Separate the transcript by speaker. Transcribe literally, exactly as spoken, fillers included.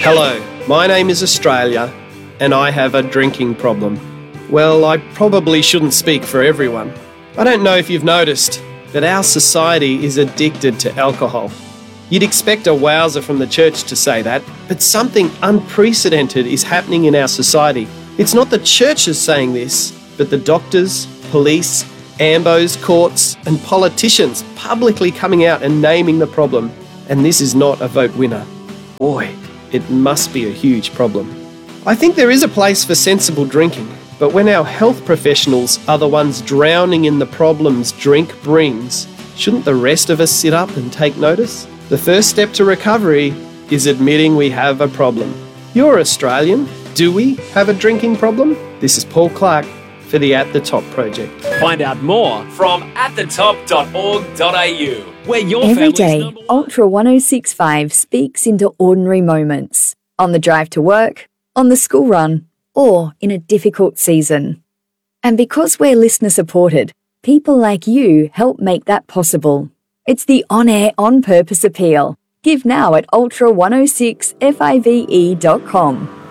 Speaker 1: Hello, my name is Australia, and I have a drinking problem. Well, I probably shouldn't speak for everyone. I don't know if you've noticed, but our society is addicted to alcohol. You'd expect a wowser from the church to say that, but something unprecedented is happening in our society. It's not the churches saying this, but the doctors, police, ambos, courts, and politicians publicly coming out and naming the problem. And this is not a vote winner. Boy, it must be a huge problem. I think there is a place for sensible drinking, but when our health professionals are the ones drowning in the problems drink brings, shouldn't the rest of us sit up and take notice? The first step to recovery is admitting we have a problem. You're Australian. Do we have a drinking problem? This is Paul Clark for the At The Top Project.
Speaker 2: Find out more from at the top dot org dot a u, where your
Speaker 3: Every
Speaker 2: family's
Speaker 3: day,
Speaker 2: number one.
Speaker 3: Ultra one oh six point five speaks into ordinary moments. On the drive to work, on the school run, or in a difficult season. And because we're listener supported, people like you help make that possible. It's the on-air, on-purpose appeal. Give now at ultra one oh six five e dot com.